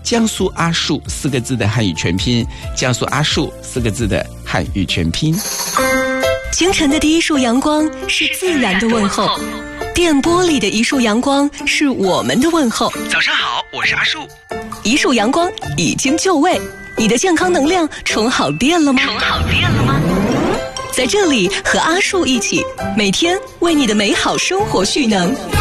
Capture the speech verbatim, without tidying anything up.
江苏阿树四个字的汉语全拼，江苏阿树四个字的汉语全拼。 清晨的第一束阳光是自然的问候，电波里的一束阳光是我们的问候。 早上好，我是阿树。 一束阳光已经就位，你的健康能量充好电了吗？ 充好电了吗？ 在这里和阿树一起，每天为你的美好生活蓄能。